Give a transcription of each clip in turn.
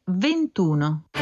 21.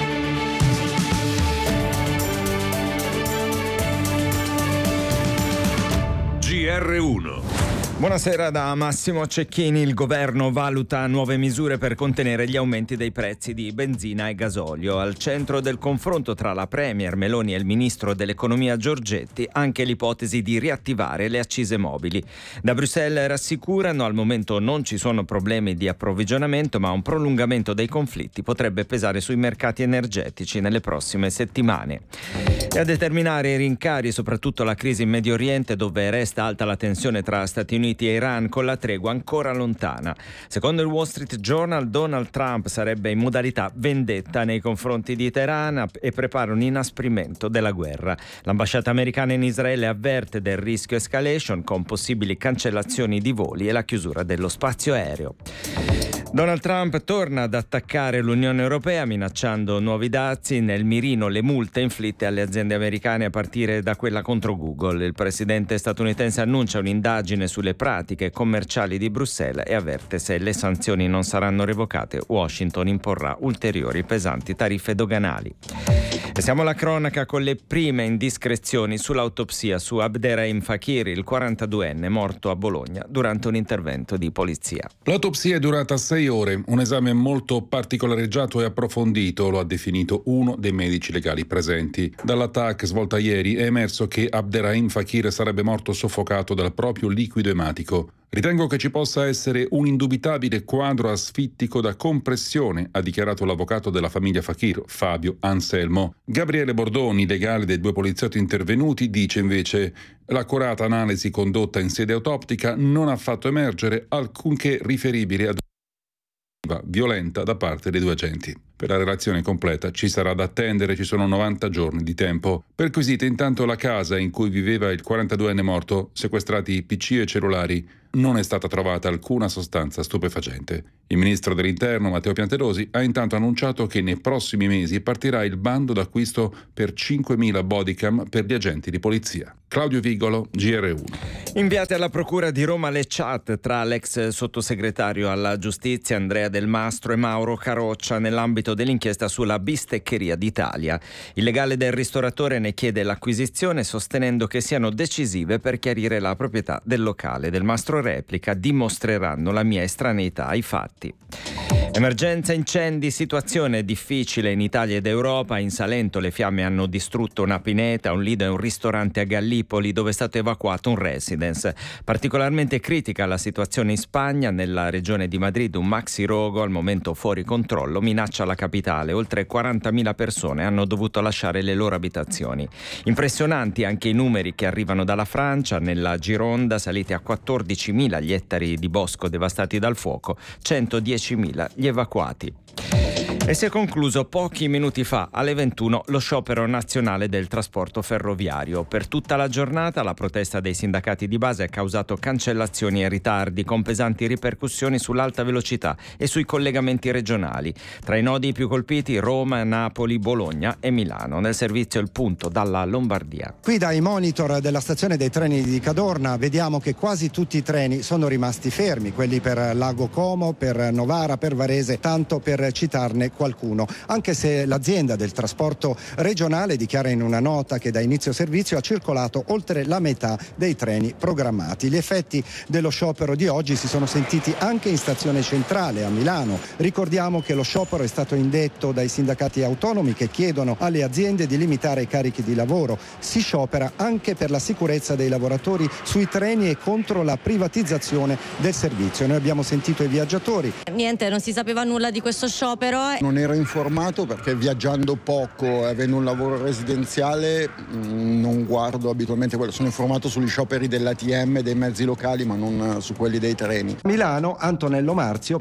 GR1. Buonasera da Massimo Cecchini. Il governo valuta nuove misure per contenere gli aumenti dei prezzi di benzina e gasolio. Al centro del confronto tra la Premier Meloni e il ministro dell'economia Giorgetti anche l'ipotesi di riattivare le accise mobili. Da Bruxelles rassicurano: al momento non ci sono problemi di approvvigionamento, ma un prolungamento dei conflitti potrebbe pesare sui mercati energetici nelle prossime settimane. E a determinare i rincari soprattutto la crisi in Medio Oriente, dove resta alta la tensione tra Stati Uniti e Iran, con la tregua ancora lontana. Secondo il Wall Street Journal, Donald Trump sarebbe in modalità vendetta nei confronti di Teheran e prepara un inasprimento della guerra. L'ambasciata americana in Israele avverte del rischio escalation, con possibili cancellazioni di voli e la chiusura dello spazio aereo. Donald Trump torna ad attaccare l'Unione Europea minacciando nuovi dazi, nel mirino le multe inflitte alle aziende americane a partire da quella contro Google. Il presidente statunitense annuncia un'indagine sulle pratiche commerciali di Bruxelles e avverte: se le sanzioni non saranno revocate, Washington imporrà ulteriori pesanti tariffe doganali. E siamo alla cronaca con le prime indiscrezioni sull'autopsia su Abderrahim Fakir, il 42enne morto a Bologna durante un intervento di polizia. L'autopsia è durata 6 ore, un esame molto particolareggiato e approfondito, lo ha definito uno dei medici legali presenti. Dall'attacco svolta ieri è emerso che Abderrahim Fakir sarebbe morto soffocato dal proprio liquido ematico. Ritengo che ci possa essere un indubitabile quadro asfittico da compressione, ha dichiarato l'avvocato della famiglia Fakir, Fabio Anselmo. Gabriele Bordoni, legale dei 2 poliziotti intervenuti, dice invece: l'accurata analisi condotta in sede autoptica non ha fatto emergere alcunché riferibile ad violenta da parte dei 2 agenti. Per la relazione completa ci sarà da attendere, ci sono 90 giorni di tempo. Perquisita intanto la casa in cui viveva il 42enne morto, sequestrati PC e cellulari, non è stata trovata alcuna sostanza stupefacente. Il ministro dell'Interno, Matteo Piantedosi, ha intanto annunciato che nei prossimi mesi partirà il bando d'acquisto per 5.000 bodycam per gli agenti di polizia. Claudio Vigolo, GR1. Inviate alla Procura di Roma le chat tra l'ex sottosegretario alla Giustizia Andrea Del Mastro e Mauro Caroccia nell'ambito dell'inchiesta sulla bisteccheria d'Italia. Il legale del ristoratore ne chiede l'acquisizione, sostenendo che siano decisive per chiarire la proprietà del locale. Del Mastro replica: dimostreranno la mia estraneità ai fatti. Emergenza incendi, situazione difficile in Italia ed Europa. In Salento le fiamme hanno distrutto una pineta, un lido e un ristorante a Gallipoli, dove è stato evacuato un residence. Particolarmente critica la situazione in Spagna. Nella regione di Madrid un maxi rogo, al momento fuori controllo, minaccia la capitale. Oltre 40.000 persone hanno dovuto lasciare le loro abitazioni. Impressionanti anche i numeri che arrivano dalla Francia. Nella Gironda saliti a 14.000 gli ettari di bosco devastati dal fuoco, 110.000 gli evacuati. E si è concluso pochi minuti fa alle 21 lo sciopero nazionale del trasporto ferroviario. Per tutta la giornata la protesta dei sindacati di base ha causato cancellazioni e ritardi, con pesanti ripercussioni sull'alta velocità e sui collegamenti regionali. Tra i nodi più colpiti Roma, Napoli, Bologna e Milano. Nel servizio Il Punto dalla Lombardia. Qui dai monitor della stazione dei treni di Cadorna vediamo che quasi tutti i treni sono rimasti fermi, quelli per Lago Como, per Novara, per Varese, tanto per citarne qualcuno, anche se l'azienda del trasporto regionale dichiara in una nota che da inizio servizio ha circolato oltre la metà dei treni programmati. Gli effetti dello sciopero di oggi si sono sentiti anche in stazione centrale a Milano. Ricordiamo che lo sciopero è stato indetto dai sindacati autonomi che chiedono alle aziende di limitare i carichi di lavoro. Si sciopera anche per la sicurezza dei lavoratori sui treni e contro la privatizzazione del servizio. Noi abbiamo sentito i viaggiatori. Niente, non si sapeva nulla di questo sciopero. Non ero informato perché viaggiando poco e avendo un lavoro residenziale non guardo abitualmente quello. Sono informato sugli scioperi dell'ATM, dei mezzi locali, ma non su quelli dei treni. Milano, Antonello Marzio,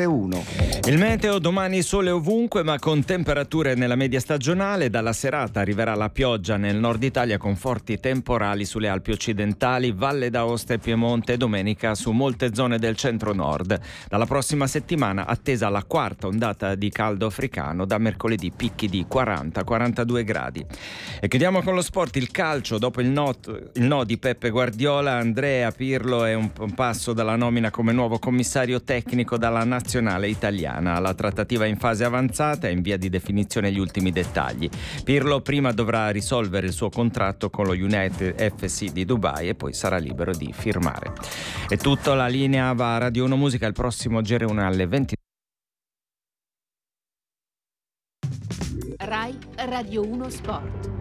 GR1. Il meteo: domani sole ovunque ma con temperature nella media stagionale. Dalla serata arriverà la pioggia nel nord Italia con forti temporali sulle Alpi occidentali, Valle d'Aosta e Piemonte, domenica su molte zone del centro-nord. Dalla prossima settimana attesa la quarta ondata di caldo caldo africano, da mercoledì picchi di 40-42 gradi. E chiudiamo con lo sport, il calcio. Dopo il no di Peppe Guardiola, Andrea Pirlo è un passo dalla nomina come nuovo commissario tecnico dalla nazionale italiana. La trattativa è in fase avanzata e in via di definizione gli ultimi dettagli. Pirlo prima dovrà risolvere il suo contratto con lo United FC di Dubai e poi sarà libero di firmare. È tutto, la linea va a Radio 1 Musica, il prossimo GR1 alle 20. Rai Radio 1 Sport.